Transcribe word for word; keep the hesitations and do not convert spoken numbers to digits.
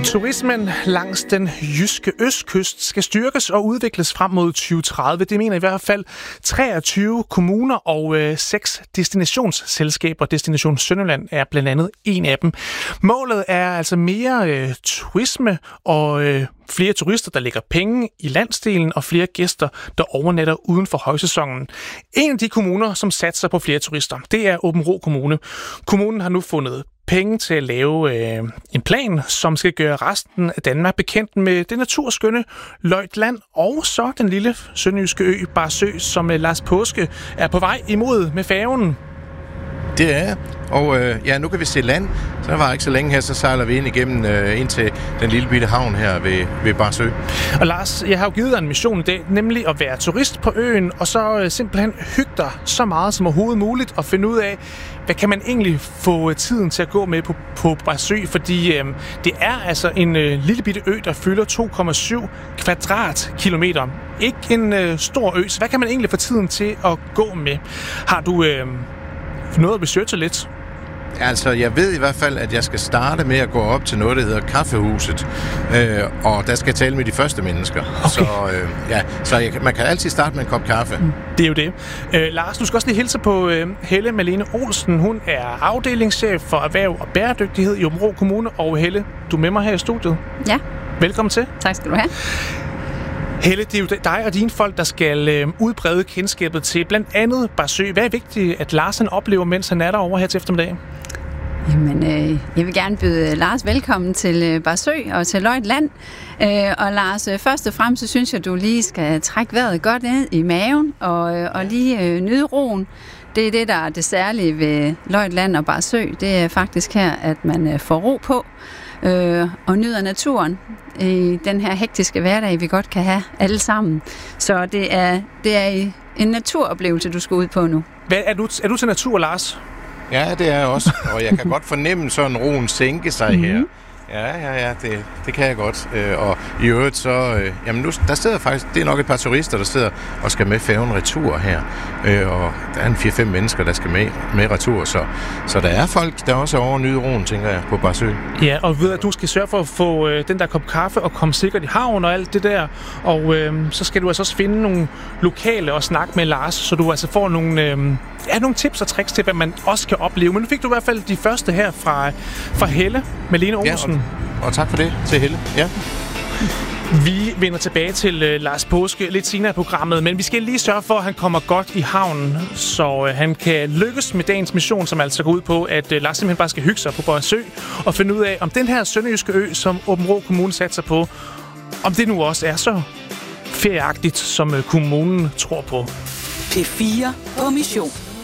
Turismen langs den jyske østkyst skal styrkes og udvikles frem mod tyve tredive. Det mener i hvert fald treogtyve kommuner og øh, seks destinationsselskaber. Destination Sønderjylland er blandt andet en af dem. Målet er altså mere øh, turisme og øh, flere turister, der lægger penge i landsdelen, og flere gæster, der overnatter uden for højsæsonen. En af de kommuner, som satser på flere turister, det er Aabenraa Kommune. Kommunen har nu fundet penge til at lave øh, en plan, som skal gøre resten af Danmark bekendt med det naturskønne Løjtland, og så den lille sønderjyske ø Barsø, som øh, Lars Paaske er på vej imod med færgen. Det er og øh, ja, nu kan vi se land. Så var ikke så længe her, så sejler vi ind igennem øh, ind til den lille bitte havn her ved, ved Barsø. Og Lars, jeg har jo givet dig en mission i dag, nemlig at være turist på øen, og så øh, simpelthen hygge dig så meget som overhovedet muligt, og finde ud af, hvad kan man egentlig få tiden til at gå med på, på Barsø, fordi øh, det er altså en øh, lille bitte ø, der fylder to komma syv kvadratkilometer. Ikke en øh, stor ø, så hvad kan man egentlig få tiden til at gå med? Har du øh, noget at researche lidt? Altså, jeg ved i hvert fald, at jeg skal starte med at gå op til noget, der hedder Kaffehuset, øh, og der skal jeg tale med de første mennesker. Okay. Så, øh, ja, så jeg, man kan altid starte med en kop kaffe. Det er jo det. Øh, Lars, du skal også lige hilse på øh, Helle Malene Olsen. Hun er afdelingschef for erhverv og bæredygtighed i Aabenraa Kommune. Og Helle, du er med mig her i studiet. Ja. Velkommen til. Tak skal du have. Helle, det er jo dig og dine folk, der skal øh, udbrede kendskabet til blandt andet Barsø. Hvad er vigtigt, at Larsen oplever, mens han er derovre her til eftermiddag? Jamen, øh, jeg vil gerne byde Lars velkommen til øh, Barsø og til Løjtland. Øh, og Lars, øh, først og fremmest, så synes jeg, du lige skal trække vejret godt ned i maven og, øh, og lige øh, nyde roen. Det er det, der er det særlige ved Løjtland og Barsø. Det er faktisk her, at man øh, får ro på øh, og nyder naturen i den her hektiske hverdag, vi godt kan have alle sammen. Så det er, det er en naturoplevelse, du skal ud på nu. Hvad, er, du, er du til natur, Lars? Ja, det er jeg også, og jeg kan godt fornemme sådan roen sænke sig mm-hmm. her. Ja, ja, ja, det, det kan jeg godt. Øh, og i øvrigt så, øh, jamen nu, der sidder faktisk, det er nok et par turister, der sidder og skal med færgen retur her. Øh, og der er en fire fem mennesker, der skal med, med retur, så, så der er folk, der også er over nyde roen, tænker jeg, på Barsø. Ja, og ved at du skal sørge for at få øh, den der kop kaffe og komme sikkert i havn og alt det der. Og øh, så skal du altså også finde nogle lokale og snakke med Lars, så du altså får nogle, øh, ja, nogle tips og tricks til, hvad man også kan opleve. Men nu fik du i hvert fald de første her fra, fra Helle Malene Olsen. Ja, og, og tak for det til Helle. Ja. Vi vender tilbage til uh, Lars Paaske lidt senere i programmet, men vi skal lige sørge for, at han kommer godt i havnen, så uh, han kan lykkes med dagens mission, som altså går ud på, at uh, Lars simpelthen bare skal hygge sig på Barsø og finde ud af, om den her sønderjyske ø, som Aabenraa Kommune satser på, om det nu også er så ferieagtigt, som uh, kommunen tror på. P fire på mission.